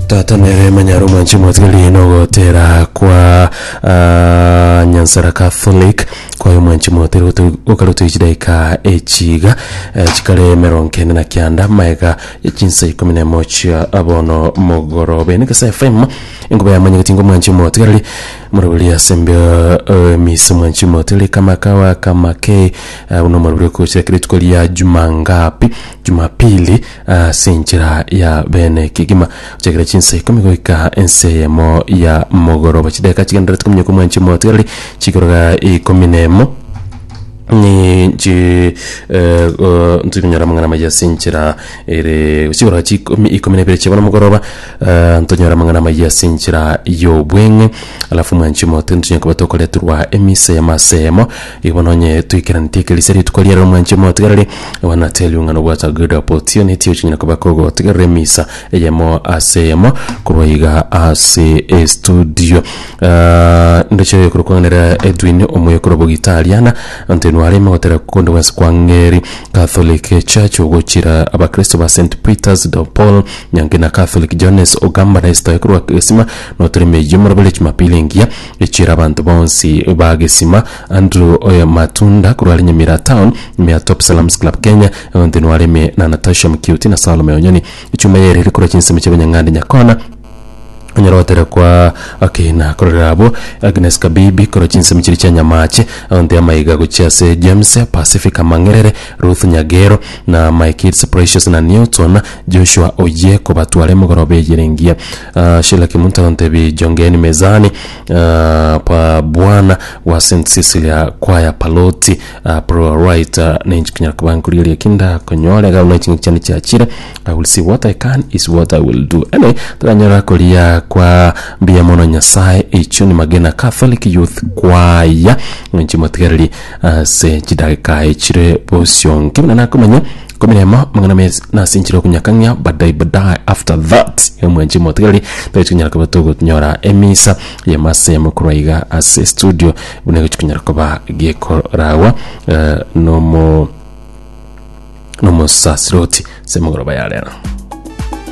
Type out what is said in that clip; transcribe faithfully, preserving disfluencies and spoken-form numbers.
Tata nere manyaro manchi mwatikali ino tera kwa uh, Nyansara Catholic kwa yu manchi mwatiri ukarutu ichidaika echiga uh, chikale meronkene na kianda maega ya jinsa ikumine mocha abono mogorobe nika sa F M ingube ya manyi katingo manchi mwatikali mwarabili ya sembe uh, misa manchi mwatikali kama kawa kama ke uh, uno mwarabili kuchira kritukoli ya jumangapi jumapili uh, sinchira ya bene kigima uchakira chinsa ikumiko ika enseyemo ya mogoroba chideka chikandara tukumnye kumwanchi mwatikali chikoroga ikuminemo ni nchi uh, ntukunyara mangana maja sinchira ere chikoroga ikumine pere chibona mogoroba uh, ntukunyara mangana maja sinchira yobwenge alafu mwanchi mwatikali ntukunya kubatokole turwa emise ya masemo ibononye tuikira ntikeli seri tukolera mwanchi mwatikali wana tell you ngano what a good opportunity uchinyina kubakogo tikere misa yemo asemo kuroiga ase studio uh, ndeche kurukonera Edwin omoyo kurobo Italiana antenu arema hotera kondo was kwangeri Catholic Church ugochira abakristo ba Saint Peter's de Paul nyangina Catholic Jones ogamba na esta kurwa kesima no treme jumurabele chimapili ngia echira abantu bonsi bagesima Andrew oya matunda kurwali nyamira town mea Top Salams Club Kenya antenu areme na Natasha Mkiuti na Salome Onyoni ichuma yere kura chinseme chebanyangande nyakona nyarotera kwa okay na korabo Agnes Kabibi kora chinseme chiri cha nyamache ande amaiga guchase James Pacifica Mangerere Ruth Nyagero na My Kids Precious na Newton Joshua Oye ko batwale mugorobe yirengia uh, Sheila Kimunta ontebi jongeni mezani uh, pa bwana wa Saint Cecilia kwaya Paloti uh, pro right uh, nenchi kinyara kubankuri kinda konyole ga unachinga cyane cyakira I will see what I can is what I will do ene tanyara kolia kwa mbia mono nyasaye ichuni magena Catholic Youth kwaya nchi mwatikali uh, se jidaka ichire bosyon kimina nakumanya kuminema mangana mezi nasinchiro kunyakanya badai badai after that yamwe nchi mwatikali taitunyara kubatogo tunyora emisa ya masemo kuraiga ase studio uneko chukunyara kuba geko rawa uh, nomo nomo sasroti semogoroba ya lera.